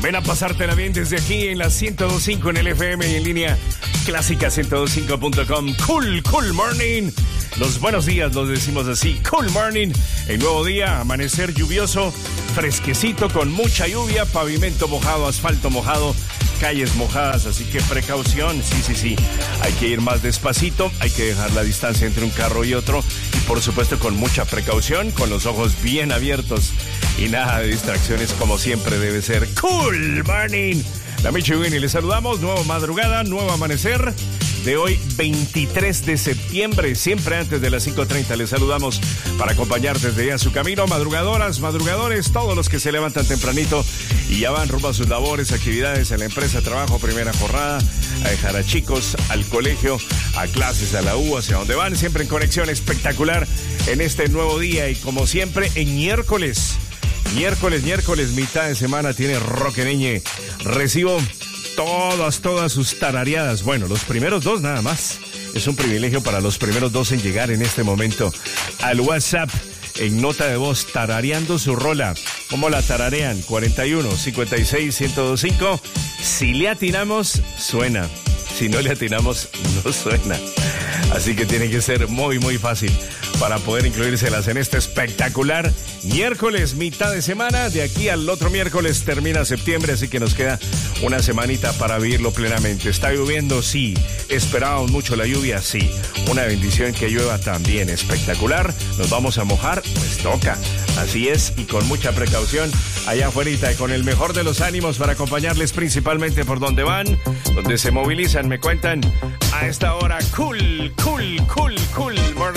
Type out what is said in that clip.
Ven a pasártela bien desde aquí en la 102.5 en el FM y en línea clásica 102.5.com. Cool morning. Los buenos días los decimos así. Cool morning. El nuevo día, amanecer lluvioso, fresquecito con mucha lluvia, pavimento mojado, asfalto mojado, calles mojadas, así que precaución. Sí. Hay que ir más despacito, hay que dejar la distancia entre un carro y otro y por supuesto con mucha precaución, con los ojos bien abiertos y nada de distracciones como siempre debe ser. Cool morning. La Michi Winnie, les saludamos. Nueva madrugada, nuevo amanecer de hoy 23 de septiembre, siempre antes de las 5:30 les saludamos para acompañar desde ya su camino, madrugadoras, madrugadores, todos los que se levantan tempranito y ya van rumbo a sus labores, actividades en la empresa, trabajo, primera jornada, a dejar a chicos al colegio, a clases, a la U, hacia donde van, siempre en conexión espectacular en este nuevo día y como siempre en miércoles, mitad de semana tiene Roqueneñe. Recibo todas sus tarareadas. Bueno, los primeros dos nada más. Es un privilegio para los primeros dos en llegar en este momento al WhatsApp en nota de voz tarareando su rola. ¿Cómo la tararean? 41 56 1025. Si le atinamos, suena. Si no le atinamos, no suena. Así que tiene que ser muy fácil para poder incluírselas en este espectacular miércoles, mitad de semana. De aquí al otro miércoles termina septiembre, así que nos queda una semanita para vivirlo plenamente. ¿Está lloviendo? Sí. ¿Esperábamos mucho la lluvia? Sí. Una bendición que llueva también. Espectacular. ¿Nos vamos a mojar? Pues toca. Así es, y con mucha precaución allá afuera y con el mejor de los ánimos para acompañarles principalmente por donde van, donde se movilizan, me cuentan a esta hora. Cool morning.